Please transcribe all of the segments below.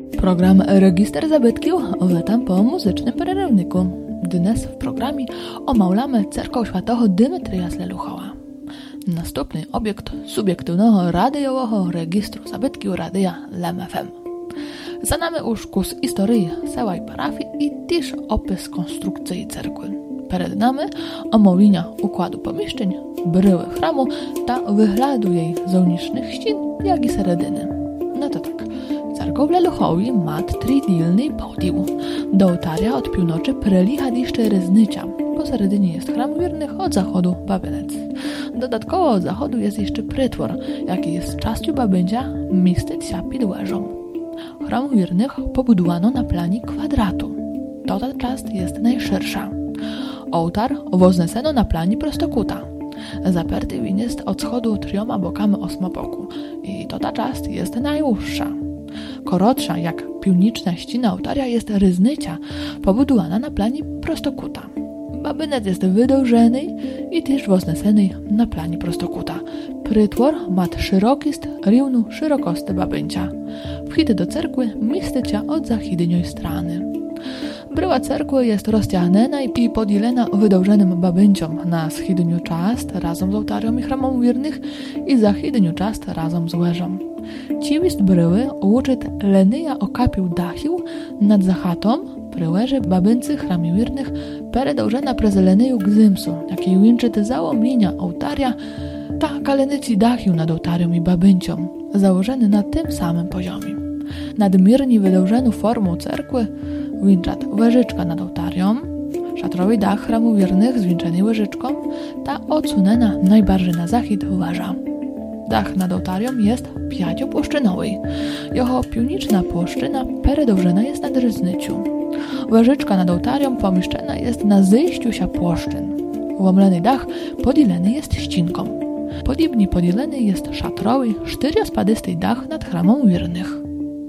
Program Register Zabytków witam po muzycznym przerywniku. Dnes w programie omawiamy cerkow świętego Dymitrija z Leluchowa. Następny obiekt subiektywnego radiowego registru zabytków radia LMFM. Za nami już kurs historii całej parafii i też opis konstrukcji cerkwy. Przed nami omówienia układu pomieszczeń, bryły chramu ta wyglądu jej zewnętrznych ścian, jak i serediny. No to tak. Cerkow w Leluchowi ma tridilny podium. Do ołtarza od północy przylega jeszcze ryznycia. Poseredynie jest chram wiernych, od zachodu babinec. Dodatkowo od zachodu jest jeszcze prytwór, jaki jest częścią babędzia mistycja pod łyżą. Chram wiernych pobudowano na planie kwadratu. Ta część jest najszersza. Ołtar wzneseno na planie prostokąta. Zaperty win jest od schodu 3 bokami osmoboku i ta część jest najdłuższa. Korotsza, jak piwniczna ściana ołtarza, jest ryznycia, pobudowana na planie prostokąta. Babinec jest wydłużony i też wzneseny na planie prostokąta. Prytwór ma szerokist, równą szerokość babęcia. Wchód do cerkwy mistycia od zachodniej strony. Bryła cerkwy jest rozciągnięta i podzielona wydłużonym babęciom na wschodnią część razem z ołtarzem i chramem wiernych i zachodnią część razem z łyżą. Ciwist bryły łączy lenia okapił dachił nad zachatą przy łyży babęcy chramie wiernych przedłużona przez leneju gzymsu, jaki łączy załomlenia ołtarza, ta kalenici dachił nad ołtarzem i babęciom, założony na tym samym poziomie. Nadmiernie wydłużoną formą cerkwy winczat łyżyczka nad ołtarzem, szatrowy dach chramu wiernych zwieńczony łyżyczką, ta odsunęna najbardziej na zachód łyża. Dach nad ołtarzem jest pięciopłoszczynowy. Jego piwniczna płoszczyna przedłużona jest nad ryznycią. Łyżyczka nad ołtarzem pomieszczona jest na zejściu się płoszczyn. Łomleny dach podzielony jest ścinką. Podobnie podzielony jest szatrowy, 4-spadysty dach nad chramem wiernych.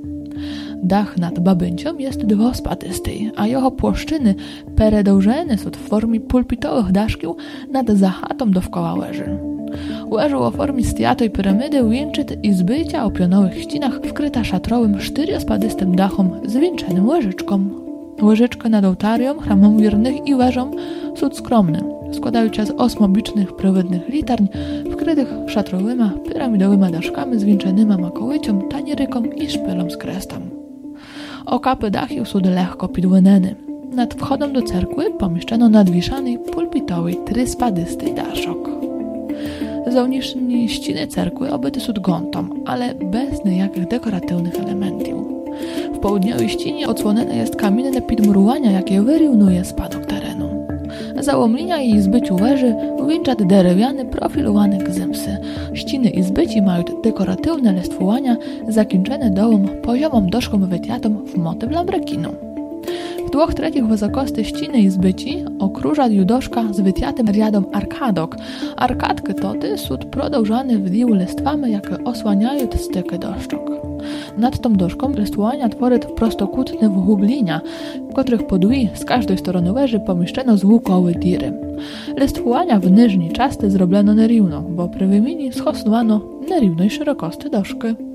Dach nad babęcią jest 2-spadysty, a jego płoszczyny przedłużone są w formie pulpitowych daszków nad zachatą dookoła łyży. Łyżu o formie stiatoj piramidy wieńczy izbycia o pionowych ścianach wkryta szatrowym 4-spadystym dachem zwieńczonym łyżyczką. Łyżyczka nad ołtarzem, chramem wiernych i łyżą są skromne, składają się z 8 bicznych prowodnych litarń wkrytych szatrowymi piramidowymi daszkami zwieńczonymi makołycią, tanieryką i szpylą z krestem. Okapy dachiów są lekko podłynene. Nad wchodem do cerkwy pomieszczono nadwieszany pulpitowy 3-spadysty daszok. Zewnętrzne ściany cerkwy obyte są gątą, ale bez niejakich dekoratywnych elementów. W południowej ścianie odsłonione jest kamienne podmurowanie, jakie wyrównuje spadok terenu. Załomlenia i izbyciu łyży wieńczat drewniane profilowane gzymsy. Ściany izbyci mają dekoratywne listwowania zakończone dołą poziomą doszką wytiatą w motyw lambrekinu. W 2/3 wysokości ściany izbyci okruża judoszka z wytiatym riadom arkadok. Arkadki toty są przedłużane w dół listwami, jakie osłaniają styki doszczok. Nad tą doszką listwowania tworzy prostokątne wgłublenia, w których podłi z każdej strony łyży pomieszczono złukowe diry. Listwowania w niżnej części zrobiono nierówno, bo przy wymianie schosowano nierównej szerokości doszki.